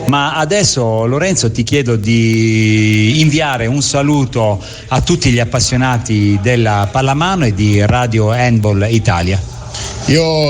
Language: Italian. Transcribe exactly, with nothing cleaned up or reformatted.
Ma adesso, Lorenzo, ti chiedo di inviare un saluto a tutti gli appassionati della pallamano e di Radio Handball Italia. Io